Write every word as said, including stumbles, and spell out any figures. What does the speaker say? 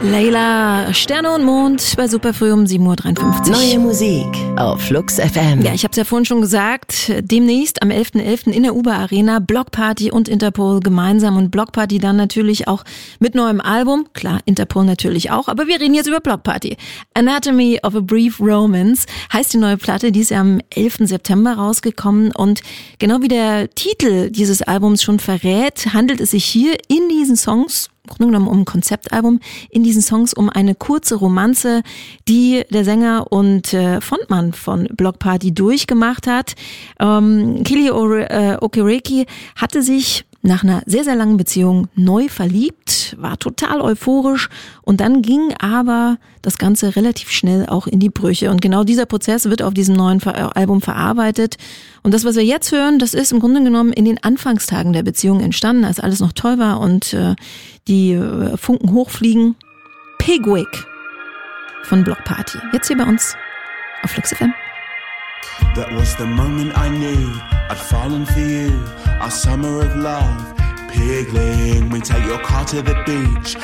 Layla, Sterne und Mond bei Superfrüh um sieben Uhr dreiundfünfzig. Neue Musik auf Flux F M. Ja, ich habe es ja vorhin schon gesagt, demnächst am elften elften in der Uber Arena Blockparty und Interpol gemeinsam und Blockparty dann natürlich auch mit neuem Album. Klar, Interpol natürlich auch, aber wir reden jetzt über Blockparty. Anatomy of a Brief Romance heißt die neue Platte, die ist ja am elften September rausgekommen und genau wie der Titel dieses Albums schon verrät, handelt es sich hier in diesen Songs im Grunde genommen um ein Konzeptalbum, in diesen Songs um eine kurze Romanze, die der Sänger und äh, Frontmann von Blockparty durchgemacht hat. Ähm, Kili äh, Okereke hatte sich nach einer sehr, sehr langen Beziehung neu verliebt, war total euphorisch und dann ging aber das Ganze relativ schnell auch in die Brüche. Und genau dieser Prozess wird auf diesem neuen Ver- Album verarbeitet. Und das, was wir jetzt hören, das ist im Grunde genommen in den Anfangstagen der Beziehung entstanden, als alles noch toll war und äh, die äh, Funken hochfliegen. Pigwig von Blockparty. Jetzt hier bei uns auf Flux F M. That was the moment I knew I'd fallen for you. Our summer of love, pigling. We take your car to the beach.